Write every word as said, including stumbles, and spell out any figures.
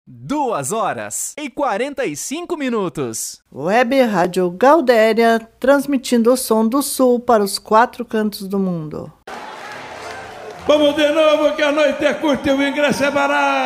Duas horas e quarenta e cinco minutos. Web Rádio Galdéria, transmitindo o som do sul para os quatro cantos do mundo. Vamos de novo, que a noite é curta e o ingresso é barato.